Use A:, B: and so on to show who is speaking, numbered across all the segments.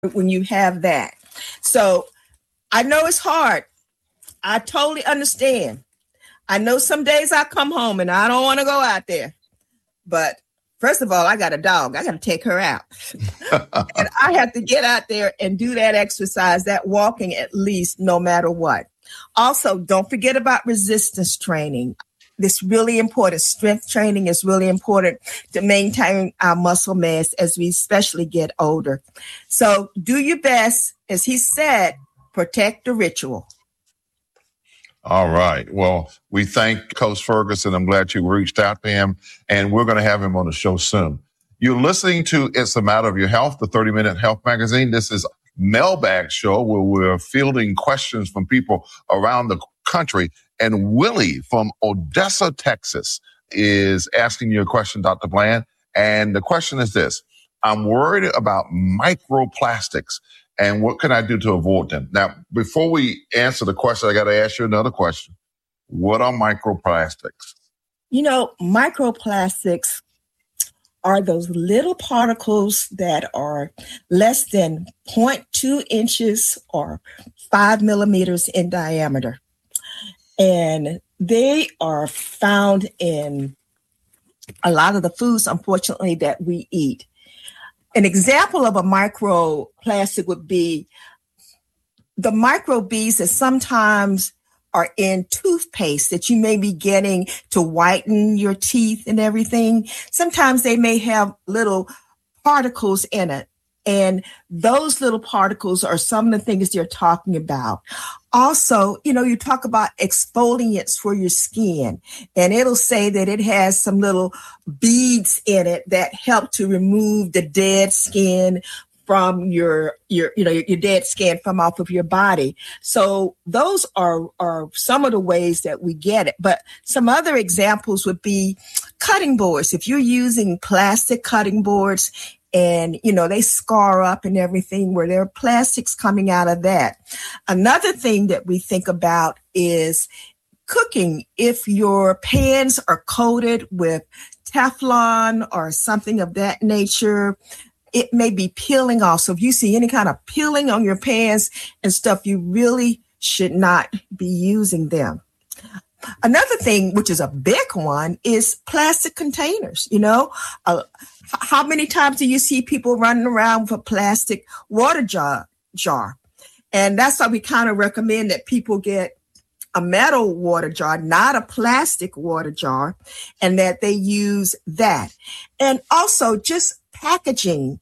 A: when you have that. So I know it's hard. I totally understand. I know some days I come home and I don't want to go out there. But first of all, I got a dog. I got to take her out. And I have to get out there and do that exercise, that walking at least, no matter what. Also, don't forget about resistance training. This really important. Strength training is really important to maintain our muscle mass as we especially get older. So do your best. As he said, protect the ritual.
B: All right. Well, we thank Coach Ferguson. I'm glad you reached out to him, and we're going to have him on the show soon. You're listening to It's a Matter of Your Health, the 30-Minute Health Magazine. This is Mailbag Show where we're fielding questions from people around the country. And Willie from Odessa, Texas is asking you a question, Dr. Bland. And the question is this: I'm worried about microplastics, and what can I do to avoid them? Now, before we answer the question, I got to ask you another question. What are microplastics?
A: You know, microplastics are those little particles that are less than 0.2 inches or 5 millimeters in diameter. And they are found in a lot of the foods, unfortunately, that we eat. An example of a microplastic would be the microbeads that sometimes are in toothpaste that you may be getting to whiten your teeth and everything. Sometimes they may have little particles in it. And those little particles are some of the things they're talking about. Also, you know, you talk about exfoliants for your skin, and it'll say that it has some little beads in it that help to remove the dead skin from your dead skin from off of your body. So those are some of the ways that we get it. But some other examples would be cutting boards. If you're using plastic cutting boards, and, you know, they scar up and everything, where there are plastics coming out of that. Another thing that we think about is cooking. If your pans are coated with Teflon or something of that nature, it may be peeling off. So if you see any kind of peeling on your pans and stuff, you really should not be using them. Another thing, which is a big one, is plastic containers. You know, how many times do you see people running around with a plastic water jar? And that's why we kind of recommend that people get a metal water jar, not a plastic water jar, and that they use that. And also just packaging.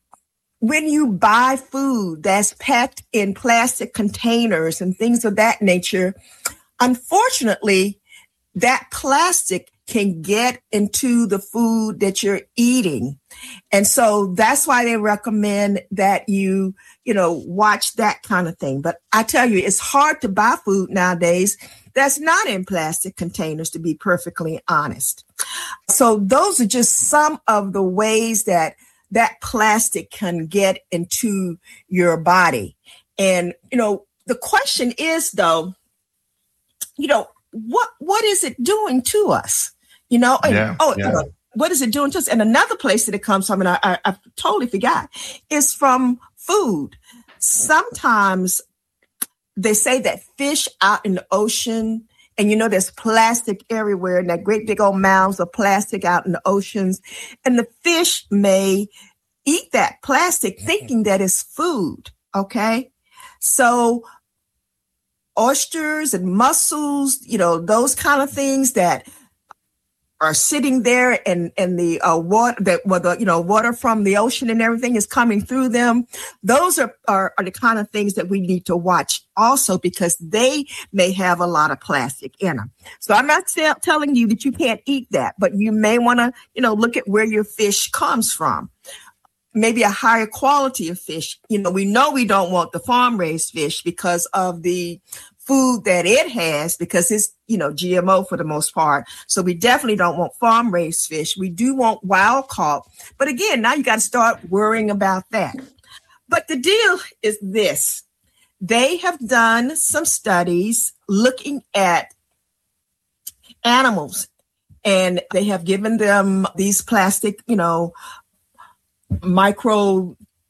A: When you buy food that's packed in plastic containers and things of that nature, unfortunately, that plastic can get into the food that you're eating. And so that's why they recommend that you watch that kind of thing. But I tell you, it's hard to buy food nowadays that's not in plastic containers, to be perfectly honest. So those are just some of the ways that plastic can get into your body. And, the question is, though, what is it doing to us? What is it doing to us? And another place that it comes from, and I totally forgot, is from food. Sometimes they say that fish out in the ocean, and there's plastic everywhere, and that great big old mounds of plastic out in the oceans, and the fish may eat that plastic thinking that it's food. Okay, so oysters and mussels, those kind of things that are sitting there, and the water from the ocean and everything is coming through them. Those are the kind of things that we need to watch also, because they may have a lot of plastic in them. So I'm not telling you that you can't eat that, but you may want to, look at where your fish comes from. Maybe a higher quality of fish. We know we don't want the farm-raised fish because of the food that it has, because it's, GMO for the most part. So we definitely don't want farm-raised fish. We do want wild caught. But again, now you got to start worrying about that. But the deal is this. They have done some studies looking at animals, and they have given them these plastic, micro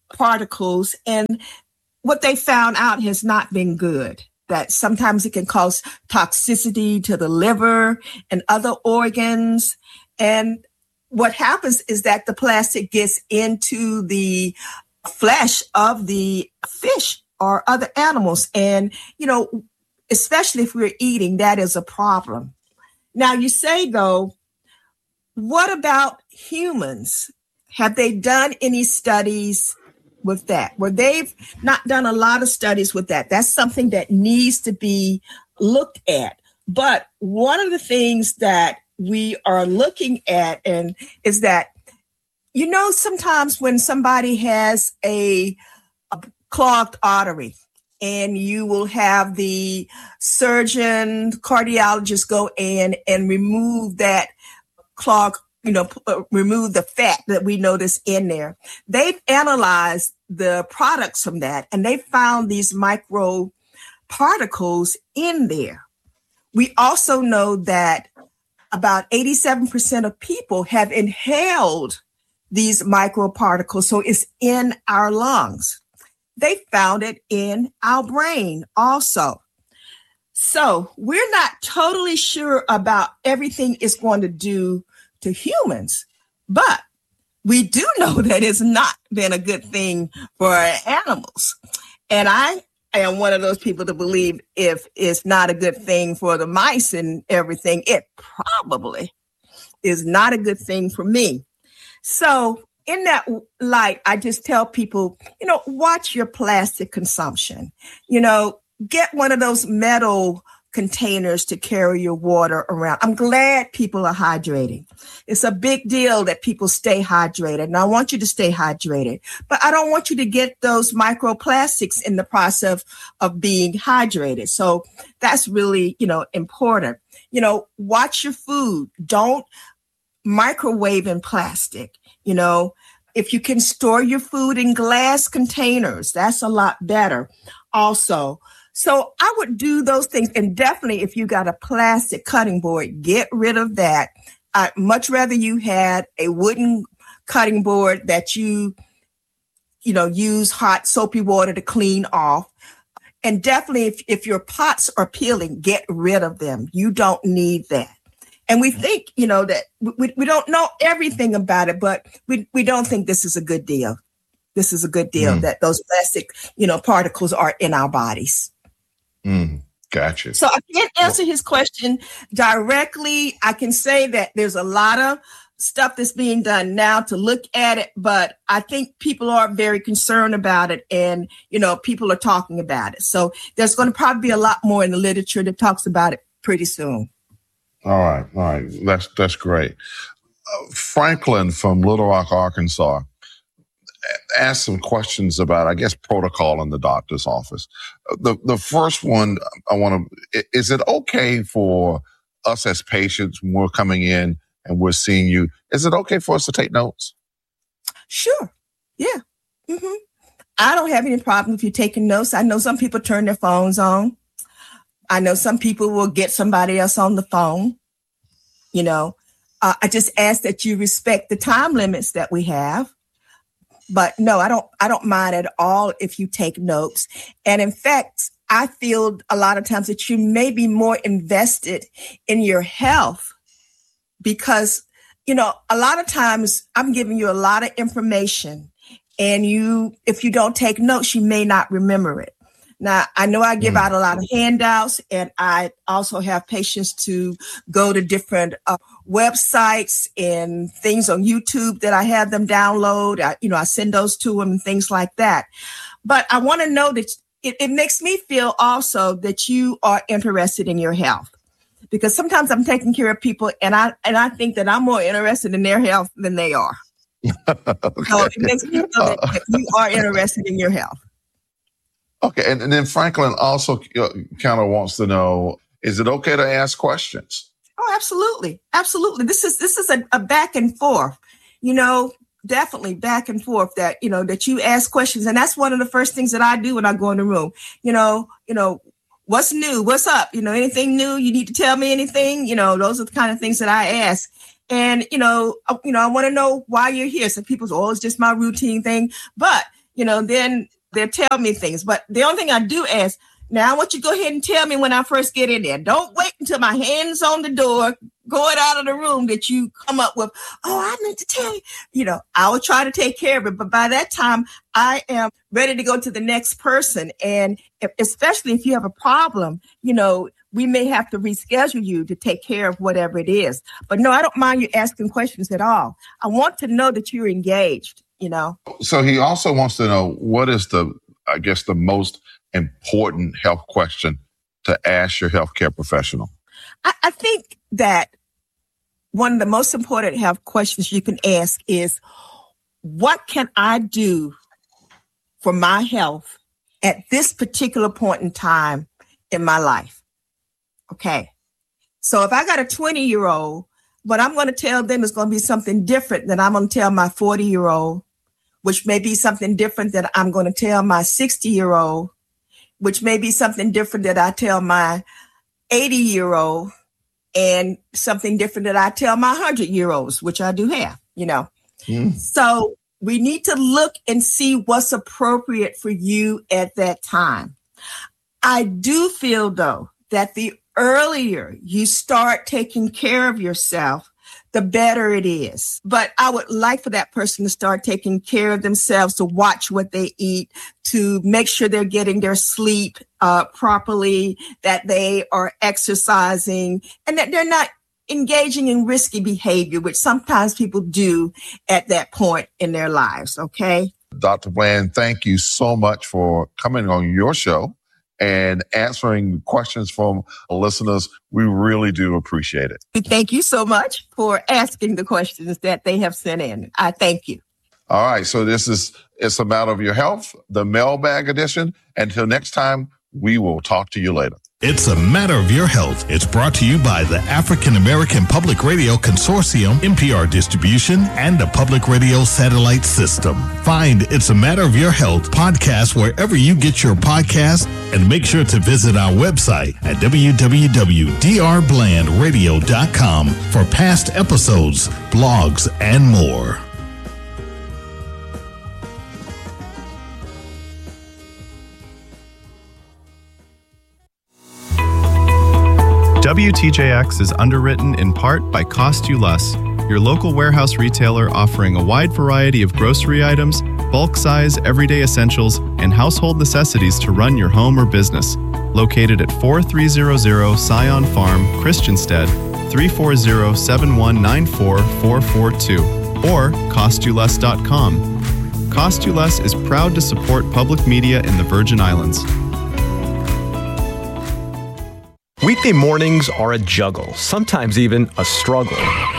A: particles, and what they found out has not been good. That sometimes it can cause toxicity to the liver and other organs. And what happens is that the plastic gets into the flesh of the fish or other animals. And, especially if we're eating, that is a problem. Now, you say, though, what about humans? Have they done any studies with that? Well, they've not done a lot of studies with that. That's something that needs to be looked at. But one of the things that we are looking at is that, sometimes when somebody has a clogged artery, and you will have the surgeon, cardiologist go in and remove that clog, remove the fat that we notice in there. They've analyzed the products from that, and they found these micro particles in there. We also know that about 87% of people have inhaled these microparticles, so it's in our lungs. They found it in our brain also. So we're not totally sure about everything it's going to do to humans, but we do know that it's not been a good thing for animals. And I am one of those people to believe if it's not a good thing for the mice and everything, it probably is not a good thing for me. So in that light, I just tell people, watch your plastic consumption. Get one of those metal containers to carry your water around. I'm glad people are hydrating. It's a big deal that people stay hydrated, and I want you to stay hydrated. But I don't want you to get those microplastics in the process of being hydrated. So that's really, important. Watch your food. Don't microwave in plastic. If you can store your food in glass containers, that's a lot better also. So I would do those things. And definitely if you got a plastic cutting board, get rid of that. I'd much rather you had a wooden cutting board that you use hot soapy water to clean off. And definitely if your pots are peeling, get rid of them. You don't need that. And we think, that we don't know everything about it, but we don't think this is a good deal. This is a good deal that those plastic, particles are in our bodies.
B: Gotcha.
A: So I can't answer his question directly. I can say that there's a lot of stuff that's being done now to look at it, but I think people are very concerned about it, and, people are talking about it. So there's going to probably be a lot more in the literature that talks about it pretty soon.
B: All right. That's great. Franklin from Little Rock, Arkansas, asked some questions about, I guess, protocol in the doctor's office. The first one is it okay for us as patients when we're coming in and we're seeing you, is it okay for us to take notes?
A: Sure. Yeah. Mm-hmm. I don't have any problem if you're taking notes. I know some people turn their phones on. I know some people will get somebody else on the phone. I just ask that you respect the time limits that we have. But no, I don't mind at all if you take notes. And in fact, I feel a lot of times that you may be more invested in your health because, a lot of times I'm giving you a lot of information, and if you don't take notes, you may not remember it. Now, I know I give out a lot of handouts, and I also have patients to go to different websites and things on YouTube that I have them download. I send those to them and things like that. But I want to know that it makes me feel also that you are interested in your health, because sometimes I'm taking care of people and I think that I'm more interested in their health than they are. Okay. So it makes me feel that you are interested in your health.
B: Okay, and then Franklin also kind of wants to know, is it okay to ask questions?
A: Oh, absolutely. Absolutely. This is a back and forth, definitely back and forth that you ask questions. And that's one of the first things that I do when I go in the room. What's new? What's up? Anything new? You need to tell me anything? Those are the kind of things that I ask. And, I want to know why you're here. So people say, oh, it's just my routine thing. But then they'll tell me things. But the only thing I do ask, now I want you to go ahead and tell me when I first get in there. Don't wait until my hand's on the door, going out of the room, that you come up with, oh, I meant to tell you. I will try to take care of it. But by that time, I am ready to go to the next person. And especially if you have a problem, we may have to reschedule you to take care of whatever it is. But no, I don't mind you asking questions at all. I want to know that you're engaged,
B: So he also wants to know, what is the most important health question to ask your healthcare professional?
A: I think that one of the most important health questions you can ask is, what can I do for my health at this particular point in time in my life? Okay. So if I got a 20-year-old, what I'm going to tell them is going to be something different than I'm going to tell my 40-year-old, which may be something different that I'm going to tell my 60-year-old, which may be something different that I tell my 80-year-old, and something different that I tell my 100-year-olds, which I do have, So we need to look and see what's appropriate for you at that time. I do feel, though, that the earlier you start taking care of yourself, the better it is. But I would like for that person to start taking care of themselves, to watch what they eat, to make sure they're getting their sleep properly, that they are exercising, and that they're not engaging in risky behavior, which sometimes people do at that point in their lives. Okay.
B: Dr. Bland, thank you so much for coming on your show and answering questions from listeners. We really do appreciate it.
A: Thank you so much for asking the questions that they have sent in. I thank you.
B: All right. So It's a Matter of Your Health, the mailbag edition. Until next time, we will talk to you later.
C: It's a Matter of Your Health. It's brought to you by the African American Public Radio Consortium, NPR Distribution, and the Public Radio Satellite System. Find It's a Matter of Your Health podcast wherever you get your podcasts, and make sure to visit our website at www.drblandradio.com for past episodes, blogs, and more.
D: WTJX is underwritten in part by Cost You Less, your local warehouse retailer offering a wide variety of grocery items, bulk size, everyday essentials, and household necessities to run your home or business. Located at 4300 Scion Farm, Christiansted, 340-7194442, or CostYouLess.com. Cost You Less is proud to support public media in the Virgin Islands.
E: Weekday mornings are a juggle, sometimes even a struggle.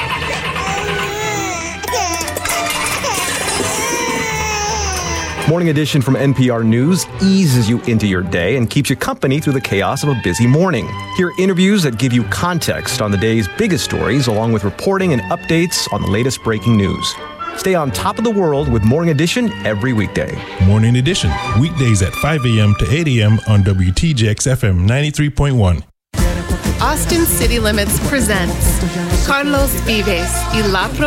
E: Morning Edition from NPR News eases you into your day and keeps you company through the chaos of a busy morning. Hear interviews that give you context on the day's biggest stories, along with reporting and updates on the latest breaking news. Stay on top of the world with Morning Edition every weekday.
F: Morning Edition, weekdays at 5 a.m. to 8 a.m. on WTJX FM 93.1.
G: Austin City Limits presents Carlos Vives y La